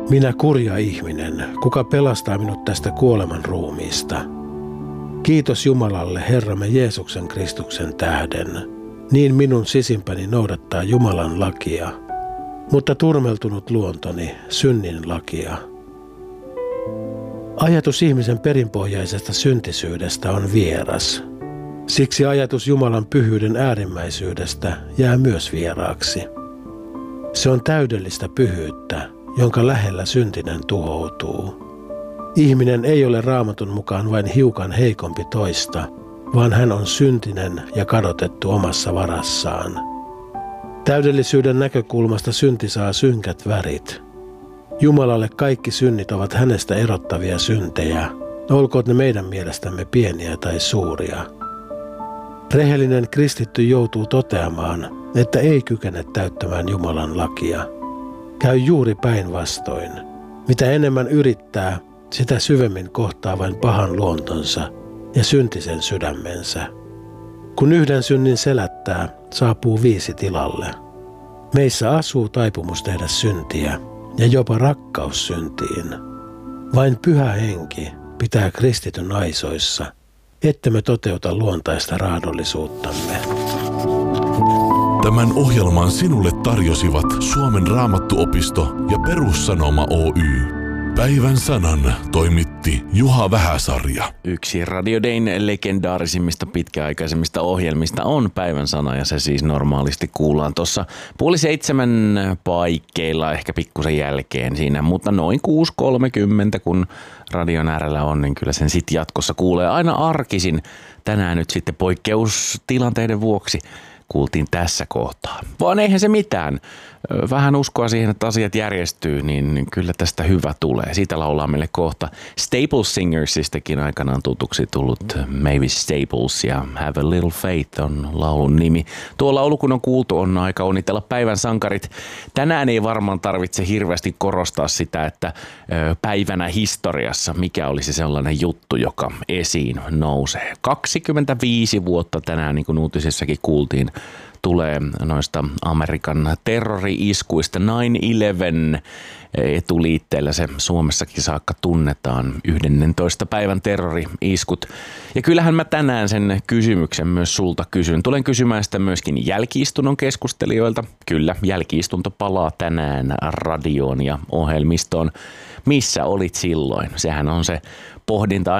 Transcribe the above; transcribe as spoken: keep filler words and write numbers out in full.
Minä kurja ihminen, kuka pelastaa minut tästä kuoleman ruumiista? Kiitos Jumalalle, Herramme Jeesuksen Kristuksen tähden. Niin minun sisimpäni noudattaa Jumalan lakia, mutta turmeltunut luontoni synnin lakia. Ajatus ihmisen perinpohjaisesta syntisyydestä on vieras. Siksi ajatus Jumalan pyhyyden äärimmäisyydestä jää myös vieraaksi. Se on täydellistä pyhyyttä, jonka lähellä syntinen tuhoutuu. Ihminen ei ole Raamatun mukaan vain hiukan heikompi toista, vaan hän on syntinen ja kadotettu omassa varassaan. Täydellisyyden näkökulmasta synti saa synkät värit. Jumalalle kaikki synnit ovat hänestä erottavia syntejä, olkoot ne meidän mielestämme pieniä tai suuria. Rehellinen kristitty joutuu toteamaan, että ei kykene täyttämään Jumalan lakia. Käy juuri päinvastoin. Mitä enemmän yrittää, sitä syvemmin kohtaa vain pahan luontonsa ja syntisen sydämensä. Kun yhden synnin selättää, saapuu viisi tilalle. Meissä asuu taipumus tehdä syntiä ja jopa rakkaus syntiin. Vain Pyhä Henki pitää kristityn aisoissa, ettemme toteuta luontaista raadollisuuttamme. Tämän ohjelman sinulle tarjosivat Suomen Raamattuopisto ja Perussanoma Oy. Päivän sanan toimitti Juha Vähäsarja. Yksi Radio Dayn legendaarisimmista pitkäaikaisemmista ohjelmista on Päivän sana, ja se siis normaalisti kuullaan tuossa puoli seitsemän paikkeilla, ehkä pikkusen jälkeen siinä, mutta noin kuusi kolmekymmentä, kun radion äärellä on, niin kyllä sen sitten jatkossa kuulee aina arkisin. Tänään nyt sitten poikkeustilanteiden vuoksi kuultiin tässä kohtaa. Vaan eihän se mitään. Vähän uskoa siihen, että asiat järjestyy, niin kyllä tästä hyvä tulee. Siitä laulaa meille kohta. Staples Singersistäkin aikanaan tutuksi tullut Mavis Staples ja Have a Little Faith on laulun nimi. Tuo laulu, kun on kuultu, on aika onnitella päivän sankarit. Tänään ei varmaan tarvitse hirveästi korostaa sitä, että päivänä historiassa mikä olisi sellainen juttu, joka esiin nousee. kaksikymmentäviisi vuotta tänään, niin kuin uutisissakin kuultiin, tulee noista Amerikan terrori-iskuista. nine eleven etuliitteellä se Suomessakin saakka tunnetaan, yhdennentoista päivän terrori-iskut. Ja kyllähän mä tänään sen kysymyksen myös sulta kysyn. Tulen kysymään sitä myöskin jälki-istunnon keskustelijoilta. Kyllä, jälki-istunto palaa tänään radioon ja ohjelmistoon. Missä olit silloin? Sehän on se pohdinta